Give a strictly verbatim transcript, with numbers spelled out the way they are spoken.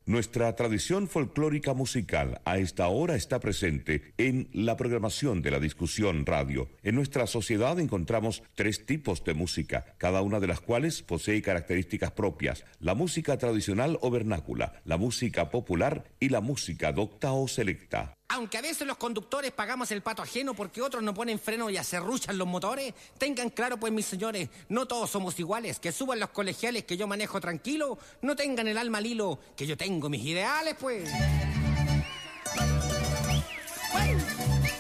Nuestra tradición folclórica musical a esta hora está presente en la programación de la discusión radio. En nuestra sociedad encontramos tres tipos de música, cada una de las cuales posee características propias: la música tradicional o vernácula, la música popular y la música docta o selecta. Aunque a veces los conductores pagamos el pato ajeno porque otros no ponen freno y acerruchan los motores, tengan claro pues mis señores, no todos somos iguales, que suban los colegiales que yo manejo tranquilo, no tengan el alma al hilo, que yo tengo mis ideales pues.